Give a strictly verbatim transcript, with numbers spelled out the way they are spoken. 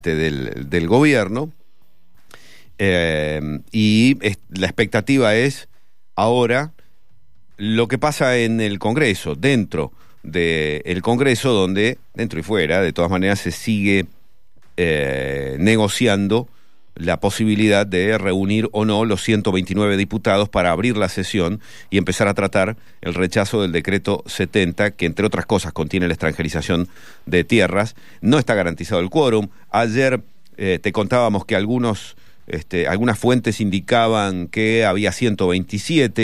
del, del gobierno, eh, y es, la expectativa es ahora lo que pasa en el Congreso, dentro del Congreso, donde, dentro y fuera, de todas maneras se sigue eh, negociando la posibilidad de reunir o no los ciento veintinueve diputados para abrir la sesión y empezar a tratar el rechazo del decreto setenta, que entre otras cosas contiene la extranjerización de tierras. No está garantizado el quórum. Ayer eh, te contábamos que algunos, este, algunas fuentes indicaban que había ciento veintisiete.